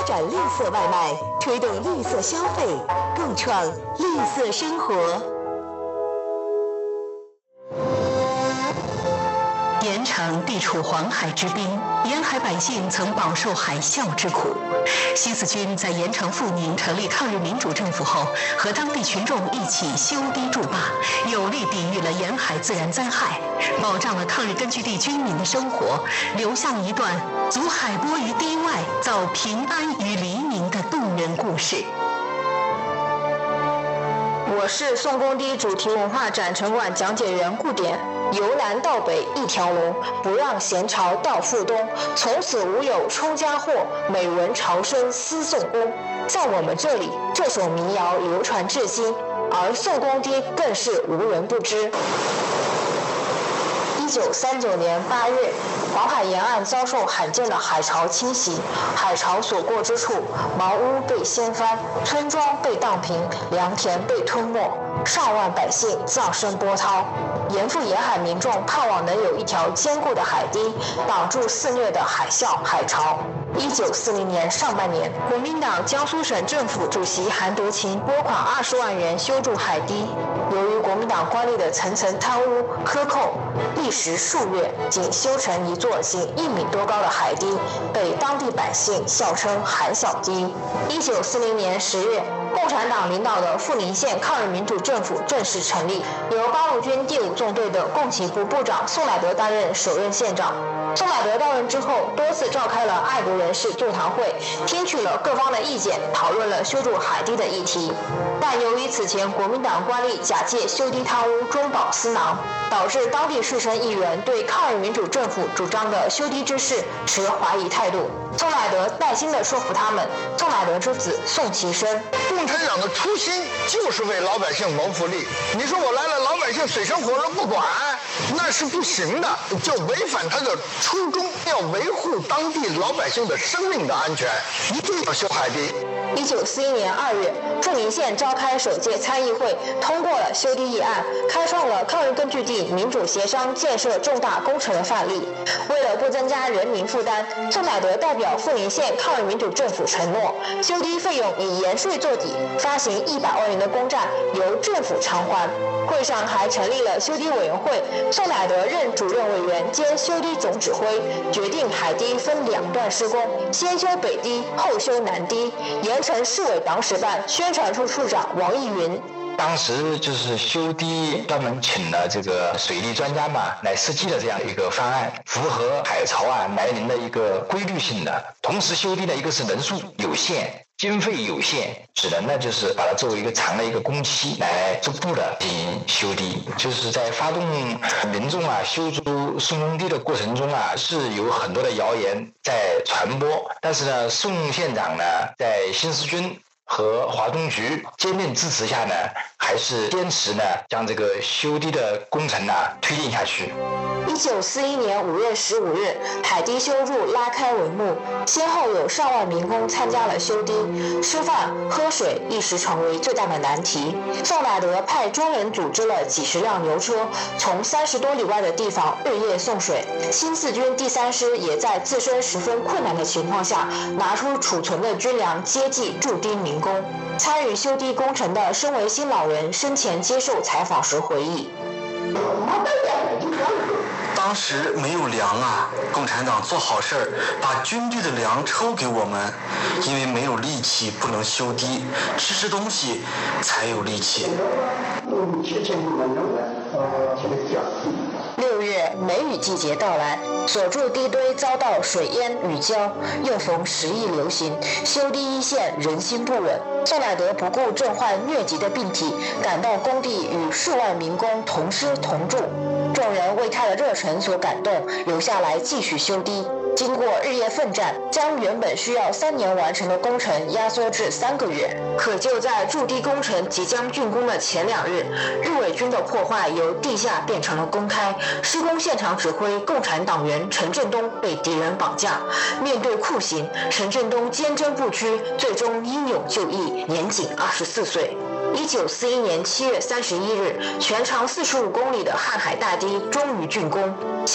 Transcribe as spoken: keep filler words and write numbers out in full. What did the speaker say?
展绿色外卖，推动绿色消费，共创绿色生活。盐城地处黄海之滨，沿海百姓曾饱受海啸之苦。新四军在盐城阜宁成立抗日民主政府后，和当地群众一起修堤筑坝，有力抵御了沿海自然灾害，保障了抗日根据地军民的生活，留下了一段阻海波于堤外，造平安于黎明的动人故事。 我是宋公堤主题文化展陈馆讲解员顾典。由南到北一条龙，不让咸朝到赴东，从此无有出家祸，每闻朝声思宋公。在我们这里，这首民谣流传至今，而宋公堤更是无人不知。一九三九年八月，黄海沿岸遭受罕见的海潮侵袭，海潮所过之处，茅屋被掀翻，村庄被荡平，良田被吞没，上万百姓葬身波涛。沿附沿海民众盼望能有一条坚固的海堤，挡住肆虐的海啸海潮。一九四零年上半年，国民党江苏省政府主席韩德勤拨款二十万元修筑海堤。由于国民党官吏的层层贪污克扣，历时数月，仅修成一座仅一米多高的海堤，被当地百姓笑称韩小堤。一九四零年十月，共产党领导的阜宁县抗日民主政府正式成立，由八路军第五纵队的共勤部部长宋乃德担任首任县长。宋乃德到任之后，多次召开了爱国人士座谈会，听取了各方的意见，讨论了修筑海堤的议题。但由于此前国民党官吏假借修堤贪污中饱私囊，导致当地士绅议员对抗日民主政府主张的修堤之事持怀疑态度。宋乃德耐心地说服他们。宋乃德之子宋其生， 共产党的初心就是为老百姓谋福利。你说我来了，老百姓水深火热不管，那是不行的，就违反他的初衷，要维护当地老百姓的生命的安全，一定要修海堤。 一九四一年二月，阜宁县召开首届参议会，通过了修堤议案，开创了抗日根据地民主协商建设重大工程的范例。为了不增加人民负担，宋乃德代表阜宁县抗日民主政府承诺，修堤费用以盐税做底，发行一百万元的公债，由政府偿还。会上还成立了修堤委员会，宋乃德任主任委员兼修堤总指挥，决定海堤分两段施工，先修北堤，后修南堤。盐城市委党史办宣传处处长王义云。 当时就是修堤专门请了这个水利专家嘛来设计的这样一个方案，符合海潮啊来临的一个规律性的。同时修堤的一个是人数有限，经费有限，只能呢就是把它作为一个长的一个工期来逐步的进行修堤。就是在发动民众啊修筑宋公堤的过程中啊，是有很多的谣言在传播，但是呢宋县长呢在新四军和华东局坚定支持下呢，还是坚持呢将这个修堤的工程呢推进下去。 一九四一年五月十五日，海堤修筑拉开帷幕，先后有上万民工参加了修堤，吃饭喝水一时成为最大的难题。宋乃德派专人组织了几十辆牛车，从三十多里外的地方日夜送水。新四军第三师也在自身十分困难的情况下，拿出储存的军粮接济筑堤民工。参与修堤工程的申维新老人生前接受采访时回忆， 当时没有粮啊，共产党做好事儿，把军队的粮抽给我们，因为没有力气不能修堤，吃吃东西才有力气。 六月梅雨季节到来，所筑堤堆遭到水淹雨浇，又逢十亿流行，修堤一线人心不稳。宋乃德不顾症患疟疾的病体，赶到工地与数万民工同吃同住。众人为他的热忱所感动，留下来继续修堤。经过日夜奋战，将原本需要三年完成的工程压缩至三个月。可就在筑堤工程即将竣工的前两日，日伪军的破坏由地下变成了公开。施工现场指挥共产党员陈振东被敌人绑架，面对酷刑，陈振东坚贞不屈，最终英勇就义，年仅二十四岁。一九四一年七月三十一日，全长四十五公里的瀚海大堤终于竣工。